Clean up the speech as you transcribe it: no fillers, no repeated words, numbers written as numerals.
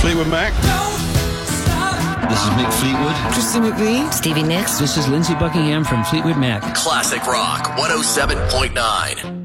Fleetwood Mac. This is Mick Fleetwood. Christine McVie. Stevie Nicks. This is Lindsey Buckingham from Fleetwood Mac. Classic Rock 107.9.